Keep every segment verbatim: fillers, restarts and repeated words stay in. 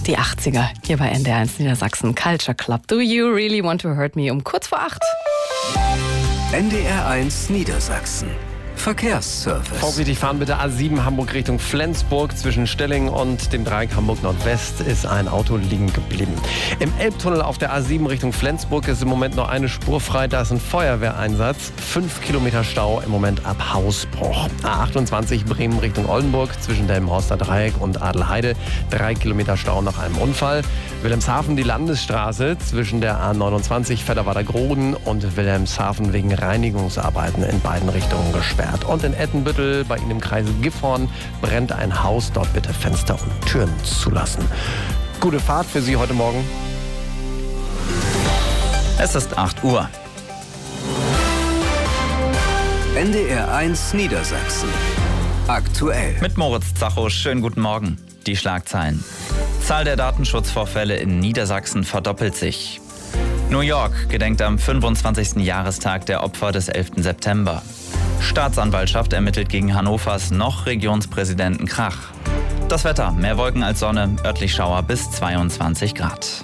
Die achtziger hier bei N D R eins Niedersachsen Culture Club. Do you really want to hurt me? Um kurz vor acht. N D R eins Niedersachsen. Verkehrsservice. Vorsichtig fahren bitte A sieben Hamburg Richtung Flensburg. Zwischen Stelling und dem Dreieck Hamburg Nordwest ist ein Auto liegen geblieben. Im Elbtunnel auf der A sieben Richtung Flensburg ist im Moment noch eine Spur frei. Da ist ein Feuerwehreinsatz. Fünf Kilometer Stau im Moment ab Hausbruch. A achtundzwanzig Bremen Richtung Oldenburg zwischen Delmenhorster Dreieck und Adelheide. Drei Kilometer Stau nach einem Unfall. Wilhelmshaven die Landesstraße zwischen der A neunundzwanzig Fedderwader-Groden und Wilhelmshaven wegen Reinigungsarbeiten in beiden Richtungen gesperrt. Und in Ettenbüttel, bei Ihnen im Kreise Gifhorn, brennt ein Haus. Dort bitte Fenster und Türen zulassen. Gute Fahrt für Sie heute Morgen. Es ist acht Uhr. N D R eins Niedersachsen. Aktuell. Mit Moritz Zacho, schönen guten Morgen. Die Schlagzeilen. Zahl der Datenschutzvorfälle in Niedersachsen verdoppelt sich. New York gedenkt am fünfundzwanzigsten Jahrestag der Opfer des elften September. Staatsanwaltschaft ermittelt gegen Hannovers noch Regionspräsidenten Krach. Das Wetter, mehr Wolken als Sonne, örtlich Schauer bis zweiundzwanzig Grad.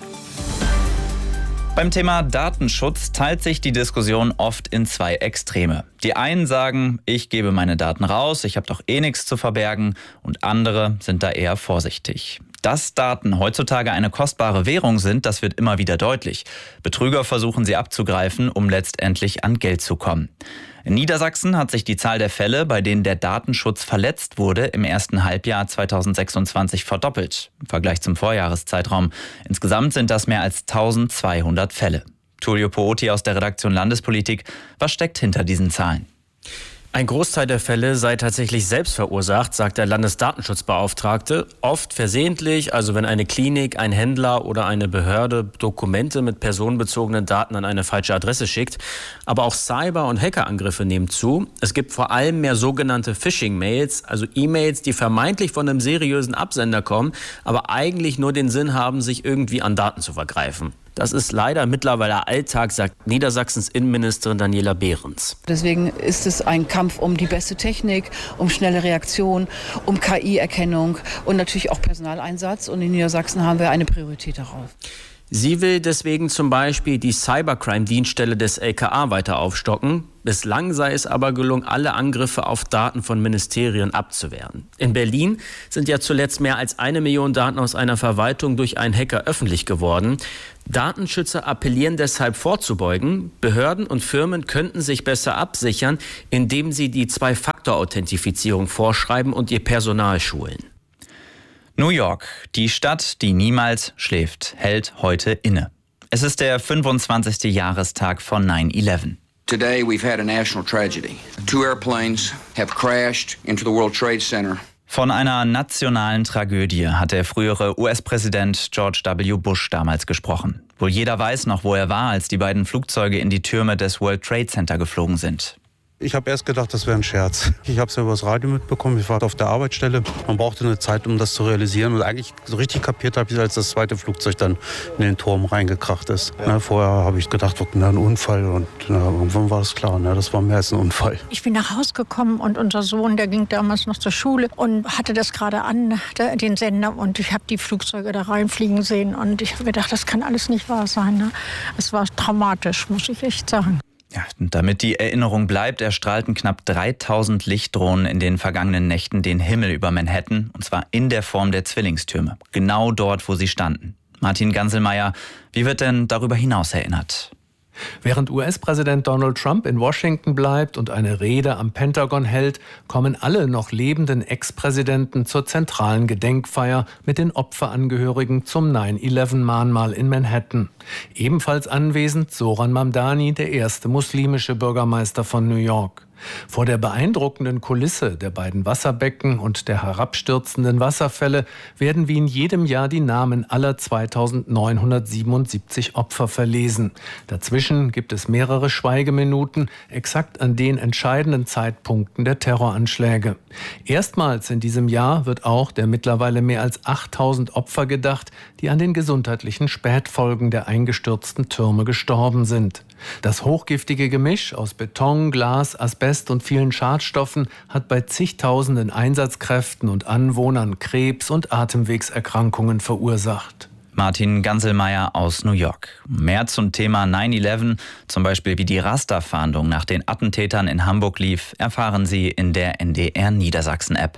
Beim Thema Datenschutz teilt sich die Diskussion oft in zwei Extreme. Die einen sagen, ich gebe meine Daten raus, ich habe doch eh nichts zu verbergen, und andere sind da eher vorsichtig. Dass Daten heutzutage eine kostbare Währung sind, das wird immer wieder deutlich. Betrüger versuchen sie abzugreifen, um letztendlich an Geld zu kommen. In Niedersachsen hat sich die Zahl der Fälle, bei denen der Datenschutz verletzt wurde, im ersten Halbjahr zweitausendsechsundzwanzig verdoppelt. Im Vergleich zum Vorjahreszeitraum. Insgesamt sind das mehr als eintausendzweihundert Fälle. Tullio Pooti aus der Redaktion Landespolitik. Was steckt hinter diesen Zahlen? Ein Großteil der Fälle sei tatsächlich selbst verursacht, sagt der Landesdatenschutzbeauftragte. Oft versehentlich, also wenn eine Klinik, ein Händler oder eine Behörde Dokumente mit personenbezogenen Daten an eine falsche Adresse schickt. Aber auch Cyber- und Hackerangriffe nehmen zu. Es gibt vor allem mehr sogenannte Phishing-Mails, also E-Mails, die vermeintlich von einem seriösen Absender kommen, aber eigentlich nur den Sinn haben, sich irgendwie an Daten zu vergreifen. Das ist leider mittlerweile Alltag, sagt Niedersachsens Innenministerin Daniela Behrens. Deswegen ist es ein Kampf um die beste Technik, um schnelle Reaktion, um K I-Erkennung und natürlich auch Personaleinsatz. Und in Niedersachsen haben wir eine Priorität darauf. Sie will deswegen zum Beispiel die Cybercrime-Dienststelle des L K A weiter aufstocken. Bislang sei es aber gelungen, alle Angriffe auf Daten von Ministerien abzuwehren. In Berlin sind ja zuletzt mehr als eine Million Daten aus einer Verwaltung durch einen Hacker öffentlich geworden. Datenschützer appellieren deshalb vorzubeugen. Behörden und Firmen könnten sich besser absichern, indem sie die Zwei-Faktor-Authentifizierung vorschreiben und ihr Personal schulen. New York, die Stadt, die niemals schläft, hält heute inne. Es ist der fünfundzwanzigste Jahrestag von nine eleven. Today we've had a national tragedy. Two airplanes have crashed into the World Trade Center. Von einer nationalen Tragödie hat der frühere U S-Präsident George W. Bush damals gesprochen. Wohl jeder weiß noch, wo er war, als die beiden Flugzeuge in die Türme des World Trade Center geflogen sind. Ich habe erst gedacht, das wäre ein Scherz. Ich habe es ja über das Radio mitbekommen. Ich war auf der Arbeitsstelle. Man brauchte eine Zeit, um das zu realisieren. Und eigentlich so richtig kapiert habe ich es, als das zweite Flugzeug dann in den Turm reingekracht ist. Ja. Na, vorher habe ich gedacht, na, ein Unfall. Und na, irgendwann war es klar, na, das war mehr als ein Unfall. Ich bin nach Hause gekommen und unser Sohn, der ging damals noch zur Schule und hatte das gerade an, der, den Sender. Und ich habe die Flugzeuge da reinfliegen sehen. Und ich habe gedacht, das kann alles nicht wahr sein. Ne? Es war traumatisch, muss ich echt sagen. Ja, und damit die Erinnerung bleibt, erstrahlten knapp dreitausend Lichtdrohnen in den vergangenen Nächten den Himmel über Manhattan, und zwar in der Form der Zwillingstürme, genau dort, wo sie standen. Martin Ganselmeier, wie wird denn darüber hinaus erinnert? Während U S-Präsident Donald Trump in Washington bleibt und eine Rede am Pentagon hält, kommen alle noch lebenden Ex-Präsidenten zur zentralen Gedenkfeier mit den Opferangehörigen zum nine eleven Mahnmal in Manhattan. Ebenfalls anwesend Zoran Mamdani, der erste muslimische Bürgermeister von New York. Vor der beeindruckenden Kulisse der beiden Wasserbecken und der herabstürzenden Wasserfälle werden wie in jedem Jahr die Namen aller zweitausendneunhundertsiebenundsiebzig Opfer verlesen. Dazwischen gibt es mehrere Schweigeminuten, exakt an den entscheidenden Zeitpunkten der Terroranschläge. Erstmals in diesem Jahr wird auch der mittlerweile mehr als achttausend Opfer gedacht, die an den gesundheitlichen Spätfolgen der eingestürzten Türme gestorben sind. Das hochgiftige Gemisch aus Beton, Glas, Asbest und vielen Schadstoffen hat bei zigtausenden Einsatzkräften und Anwohnern Krebs- und Atemwegserkrankungen verursacht. Martin Ganselmeier aus New York. Mehr zum Thema neun elf, zum Beispiel wie die Rasterfahndung nach den Attentätern in Hamburg lief, erfahren Sie in der N D R Niedersachsen-App.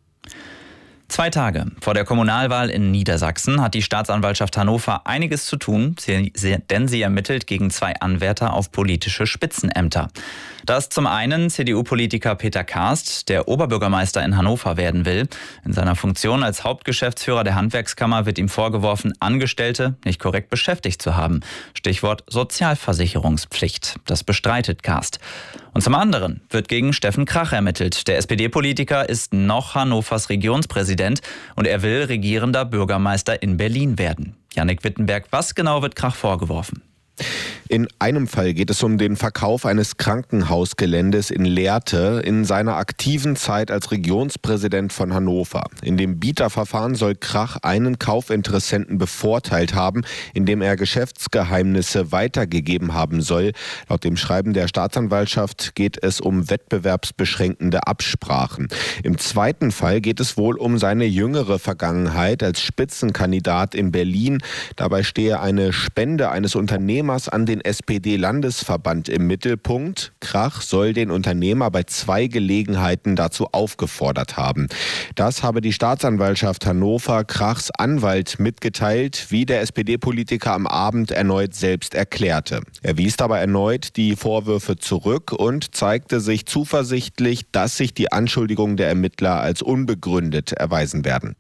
Zwei Tage vor der Kommunalwahl in Niedersachsen hat die Staatsanwaltschaft Hannover einiges zu tun, denn sie ermittelt gegen zwei Anwärter auf politische Spitzenämter. Da ist zum einen C D U-Politiker Peter Karst, der Oberbürgermeister in Hannover werden will. In seiner Funktion als Hauptgeschäftsführer der Handwerkskammer wird ihm vorgeworfen, Angestellte nicht korrekt beschäftigt zu haben. Stichwort Sozialversicherungspflicht. Das bestreitet Karst. Und zum anderen wird gegen Steffen Krach ermittelt. Der S P D-Politiker ist noch Hannovers Regionspräsident und er will regierender Bürgermeister in Berlin werden. Jannik Wittenberg, was genau wird Krach vorgeworfen? In einem Fall geht es um den Verkauf eines Krankenhausgeländes in Lehrte in seiner aktiven Zeit als Regionspräsident von Hannover. In dem Bieterverfahren soll Krach einen Kaufinteressenten bevorteilt haben, indem er Geschäftsgeheimnisse weitergegeben haben soll. Laut dem Schreiben der Staatsanwaltschaft geht es um wettbewerbsbeschränkende Absprachen. Im zweiten Fall geht es wohl um seine jüngere Vergangenheit als Spitzenkandidat in Berlin. Dabei stehe eine Spende eines Unternehmers an den S P D-Landesverband im Mittelpunkt. Krach soll den Unternehmer bei zwei Gelegenheiten dazu aufgefordert haben. Das habe die Staatsanwaltschaft Hannover Krachs Anwalt mitgeteilt, wie der S P D-Politiker am Abend erneut selbst erklärte. Er wies dabei erneut die Vorwürfe zurück und zeigte sich zuversichtlich, dass sich die Anschuldigungen der Ermittler als unbegründet erweisen werden.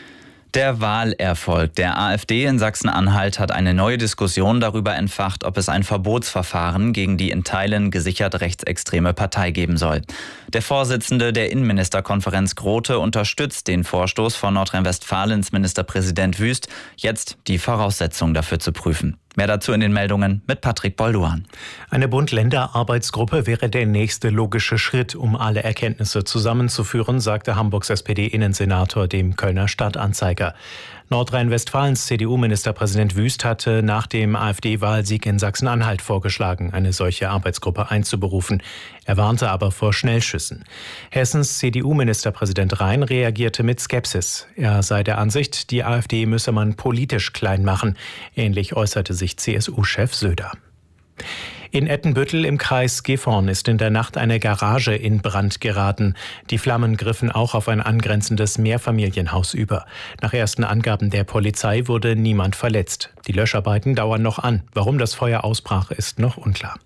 Der Wahlerfolg der AfD in Sachsen-Anhalt hat eine neue Diskussion darüber entfacht, ob es ein Verbotsverfahren gegen die in Teilen gesichert rechtsextreme Partei geben soll. Der Vorsitzende der Innenministerkonferenz Grote unterstützt den Vorstoß von Nordrhein-Westfalens Ministerpräsident Wüst, jetzt die Voraussetzungen dafür zu prüfen. Mehr dazu in den Meldungen mit Patrick Bolduan. Eine Bund-Länder-Arbeitsgruppe wäre der nächste logische Schritt, um alle Erkenntnisse zusammenzuführen, sagte Hamburgs S P D-Innensenator dem Kölner Stadtanzeiger. Nordrhein-Westfalens C D U-Ministerpräsident Wüst hatte nach dem AfD-Wahlsieg in Sachsen-Anhalt vorgeschlagen, eine solche Arbeitsgruppe einzuberufen. Er warnte aber vor Schnellschüssen. Hessens C D U-Ministerpräsident Rhein reagierte mit Skepsis. Er sei der Ansicht, die AfD müsse man politisch klein machen. Ähnlich äußerte sich C S U-Chef Söder. In Ettenbüttel im Kreis Gifhorn ist in der Nacht eine Garage in Brand geraten. Die Flammen griffen auch auf ein angrenzendes Mehrfamilienhaus über. Nach ersten Angaben der Polizei wurde niemand verletzt. Die Löscharbeiten dauern noch an. Warum das Feuer ausbrach, ist noch unklar.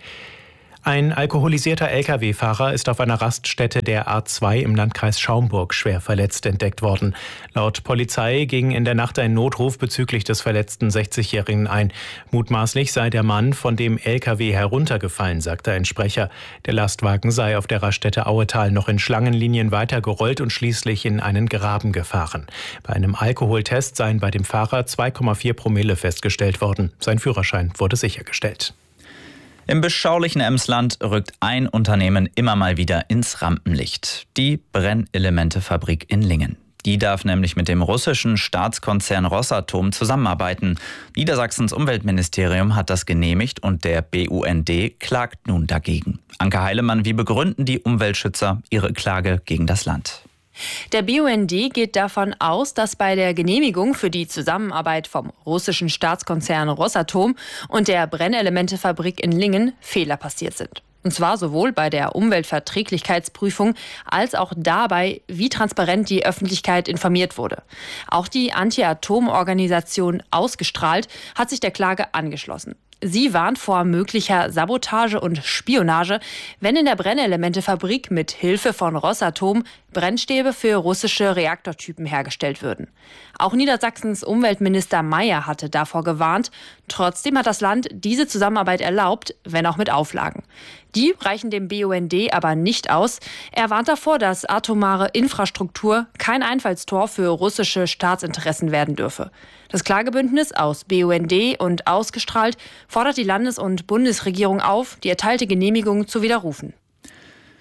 Ein alkoholisierter L K W-Fahrer ist auf einer Raststätte der A zwei im Landkreis Schaumburg schwer verletzt entdeckt worden. Laut Polizei ging in der Nacht ein Notruf bezüglich des verletzten sechzigjährigen ein. Mutmaßlich sei der Mann von dem L K W heruntergefallen, sagte ein Sprecher. Der Lastwagen sei auf der Raststätte Auetal noch in Schlangenlinien weitergerollt und schließlich in einen Graben gefahren. Bei einem Alkoholtest seien bei dem Fahrer zwei Komma vier Promille festgestellt worden. Sein Führerschein wurde sichergestellt. Im beschaulichen Emsland rückt ein Unternehmen immer mal wieder ins Rampenlicht. Die Brennelementefabrik in Lingen. Die darf nämlich mit dem russischen Staatskonzern Rosatom zusammenarbeiten. Niedersachsens Umweltministerium hat das genehmigt und der B U N D klagt nun dagegen. Anke Heilemann, wie begründen die Umweltschützer ihre Klage gegen das Land? Der B U N D geht davon aus, dass bei der Genehmigung für die Zusammenarbeit vom russischen Staatskonzern Rosatom und der Brennelementefabrik in Lingen Fehler passiert sind. Und zwar sowohl bei der Umweltverträglichkeitsprüfung als auch dabei, wie transparent die Öffentlichkeit informiert wurde. Auch die Anti-Atom-Organisation Ausgestrahlt hat sich der Klage angeschlossen. Sie warnt vor möglicher Sabotage und Spionage, wenn in der Brennelementefabrik mit Hilfe von Rosatom Brennstäbe für russische Reaktortypen hergestellt würden. Auch Niedersachsens Umweltminister Mayer hatte davor gewarnt. Trotzdem hat das Land diese Zusammenarbeit erlaubt, wenn auch mit Auflagen. Die reichen dem B U N D aber nicht aus. Er warnt davor, dass atomare Infrastruktur kein Einfallstor für russische Staatsinteressen werden dürfe. Das Klagebündnis aus B U N D und Ausgestrahlt fordert die Landes- und Bundesregierung auf, die erteilte Genehmigung zu widerrufen.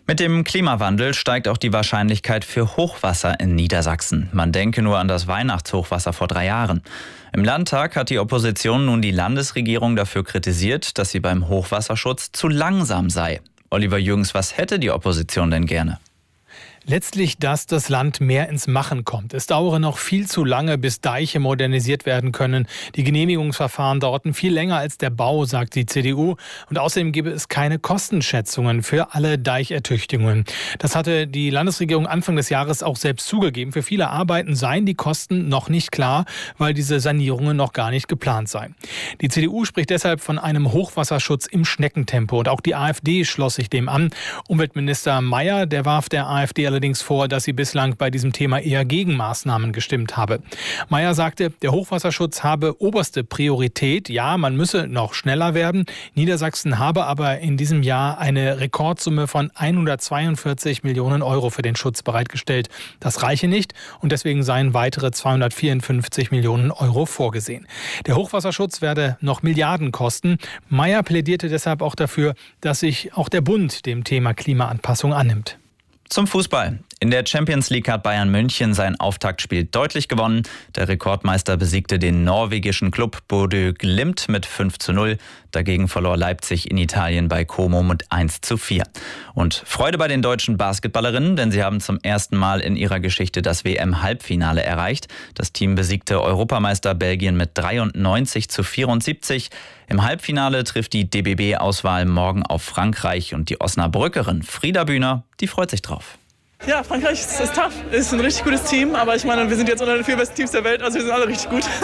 Mit dem Klimawandel steigt auch die Wahrscheinlichkeit für Hochwasser in Niedersachsen. Man denke nur an das Weihnachtshochwasser vor drei Jahren. Im Landtag hat die Opposition nun die Landesregierung dafür kritisiert, dass sie beim Hochwasserschutz zu langsam sei. Oliver Jürgens, was hätte die Opposition denn gerne? Letztlich, dass das Land mehr ins Machen kommt. Es dauere noch viel zu lange, bis Deiche modernisiert werden können. Die Genehmigungsverfahren dauerten viel länger als der Bau, sagt die C D U. Und außerdem gebe es keine Kostenschätzungen für alle Deichertüchtigungen. Das hatte die Landesregierung Anfang des Jahres auch selbst zugegeben. Für viele Arbeiten seien die Kosten noch nicht klar, weil diese Sanierungen noch gar nicht geplant seien. Die C D U spricht deshalb von einem Hochwasserschutz im Schneckentempo. Und auch die AfD schloss sich dem an. Umweltminister Mayer, der warf der AfD allerdings vor, dass sie bislang bei diesem Thema eher gegen Maßnahmen gestimmt habe. Mayer sagte, der Hochwasserschutz habe oberste Priorität. Ja, man müsse noch schneller werden. Niedersachsen habe aber in diesem Jahr eine Rekordsumme von hundertzweiundvierzig Millionen Euro für den Schutz bereitgestellt. Das reiche nicht und deswegen seien weitere zweihundertvierundfünfzig Millionen Euro vorgesehen. Der Hochwasserschutz werde noch Milliarden kosten. Mayer plädierte deshalb auch dafür, dass sich auch der Bund dem Thema Klimaanpassung annimmt. Zum Fußball. In der Champions League hat Bayern München sein Auftaktspiel deutlich gewonnen. Der Rekordmeister besiegte den norwegischen Klub Bodø Glimt mit fünf zu null. Dagegen verlor Leipzig in Italien bei Como mit eins zu vier. Und Freude bei den deutschen Basketballerinnen, denn sie haben zum ersten Mal in ihrer Geschichte das W M-Halbfinale erreicht. Das Team besiegte Europameister Belgien mit dreiundneunzig zu vierundsiebzig. Im Halbfinale trifft die D B B-Auswahl morgen auf Frankreich und die Osnabrückerin Frieda Bühner, die freut sich drauf. Ja, Frankreich ist, ist tough. Es ist ein richtig gutes Team, aber ich meine, wir sind jetzt unter den vier besten Teams der Welt, also wir sind alle richtig gut.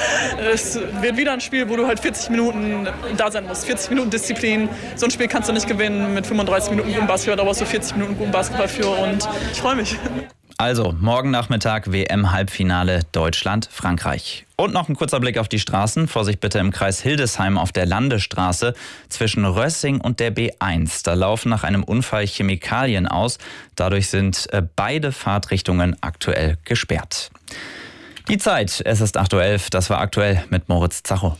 Es wird wieder ein Spiel, wo du halt vierzig Minuten da sein musst. vierzig Minuten Disziplin. So ein Spiel kannst du nicht gewinnen mit fünfunddreißig Minuten guten Basketball, da brauchst du vierzig Minuten guten Basketball für und ich freue mich. Also, morgen Nachmittag W M-Halbfinale Deutschland-Frankreich. Und noch ein kurzer Blick auf die Straßen. Vorsicht bitte im Kreis Hildesheim auf der Landesstraße zwischen Rössing und der B eins. Da laufen nach einem Unfall Chemikalien aus. Dadurch sind beide Fahrtrichtungen aktuell gesperrt. Die Zeit, es ist acht Uhr elf. Das war aktuell mit Moritz Zacho.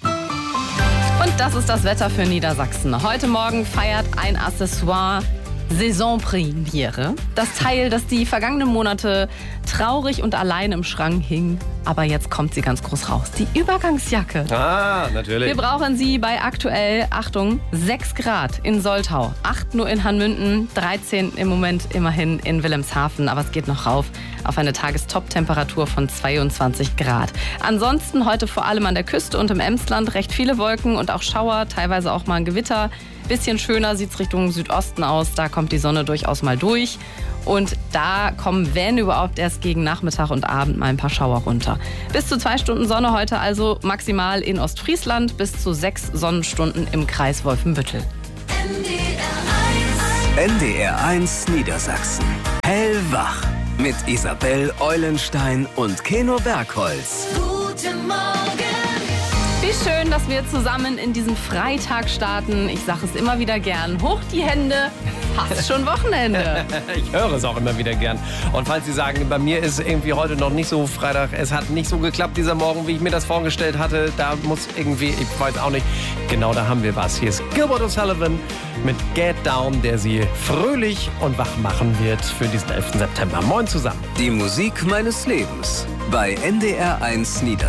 Und das ist das Wetter für Niedersachsen. Heute Morgen feiert ein Accessoire Saisonpremiere. Das Teil, das die vergangenen Monate traurig und allein im Schrank hing. Aber jetzt kommt sie ganz groß raus. Die Übergangsjacke. Ah, natürlich. Wir brauchen sie bei aktuell, Achtung, sechs Grad in Soltau. acht nur in Hanmünden, dreizehn im Moment immerhin in Wilhelmshaven. Aber es geht noch rauf auf eine Tagestop-Temperatur von zweiundzwanzig Grad. Ansonsten heute vor allem an der Küste und im Emsland recht viele Wolken und auch Schauer, teilweise auch mal ein Gewitter. Bisschen schöner sieht es Richtung Südosten aus, da kommt die Sonne durchaus mal durch. Und da kommen, wenn überhaupt, erst gegen Nachmittag und Abend mal ein paar Schauer runter. Bis zu zwei Stunden Sonne heute also maximal in Ostfriesland, bis zu sechs Sonnenstunden im Kreis Wolfenbüttel. N D R eins Niedersachsen. Hellwach mit Isabel Eulenstein und Keno Bergholz. Guten Morgen. Wie schön, dass wir zusammen in diesen Freitag starten. Ich sage es immer wieder gern. Hoch die Hände, fast schon Wochenende. Ich höre es auch immer wieder gern. Und falls Sie sagen, bei mir ist irgendwie heute noch nicht so Freitag, es hat nicht so geklappt dieser Morgen, wie ich mir das vorgestellt hatte, da muss irgendwie, ich weiß auch nicht, genau da haben wir was. Hier ist Gilbert O'Sullivan mit Get Down, der Sie fröhlich und wach machen wird für diesen elften September. Moin zusammen. Die Musik meines Lebens bei N D R eins Niedersachsen.